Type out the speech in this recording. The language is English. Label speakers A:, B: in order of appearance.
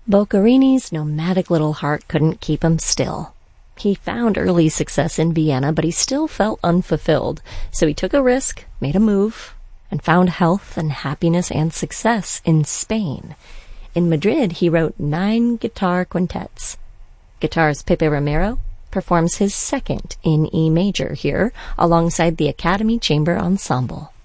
A: Boccherini's nomadic little heart couldn't keep him still. He found early success in Vienna, but he still felt unfulfilled, so he took a risk, made a move, and found health and happiness and success in Spain. In Madrid, he wrote 9 guitar quintets. Guitarist Pepe Romero performs his second in E major here, alongside the Academy Chamber Ensemble.